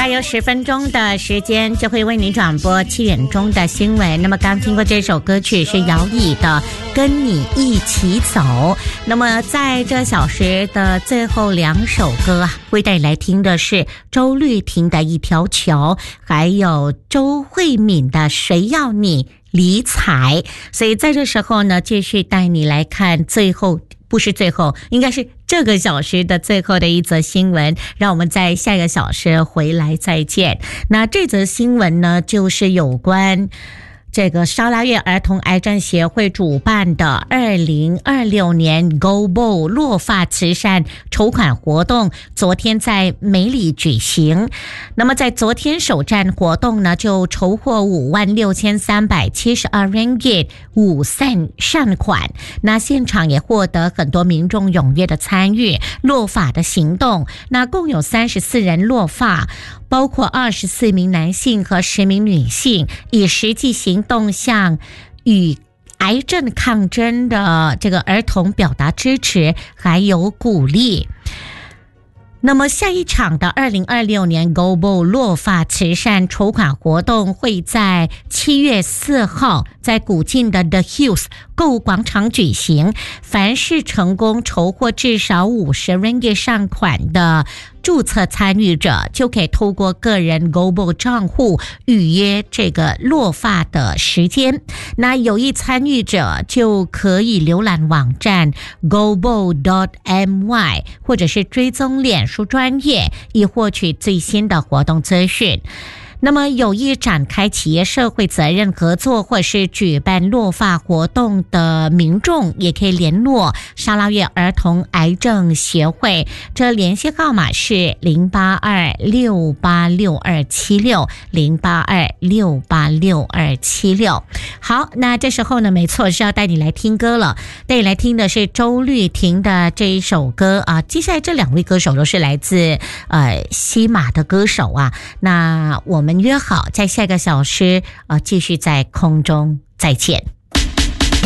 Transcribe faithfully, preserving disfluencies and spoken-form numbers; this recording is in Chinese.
还有十分钟的时间就会为你转播七点钟的新闻。那么刚听过这首歌曲是姚以的《跟你一起走》。那么在这小时的最后两首歌啊，会带你来听的是周律婷的《一条桥》，还有周慧敏的《谁要你理睬》。所以在这时候呢，继续带你来看最后，不是最后，应该是这个小时的最后的一则新闻，让我们在下一个小时回来再见。那这则新闻呢，就是有关这个沙拉越儿童癌症协会主办的二零二六年 Go Bold 落发慈善筹款活动，昨天在美里举行。那么在昨天首站活动呢，就筹获五万六千三百七十二 ringgit 五善善款。那现场也获得很多民众踊跃的参与落发的行动。那共有三十四人落发，包括二十四名男性和十名女性，以实际行动向与癌症抗争的这个儿童表达支持还有鼓励。那么下一场的二零二六年 Go Bold 落发慈善筹款活动会在七月四号在古晋的 The Hills 购物广场举行。凡是成功筹获至少五十 ringgit 善款的注册参与者，就可以透过个人 Go Bold 账户预约这个落发的时间。那有意参与者就可以浏览网站 go bold dot m y 或者是追踪脸书专页，以获取最新的活动资讯。那么有意展开企业社会责任合作或是举办落发活动的民众，也可以联络沙拉越儿童癌症协会，这联系号码是零八二六八六二七六 零八二六八六二七六。好，那这时候呢，没错，是要带你来听歌了。带你来听的是周律婷的这一首歌啊。接下来这两位歌手都是来自呃西马的歌手啊。那我们约好在下个小时呃继续在空中再见。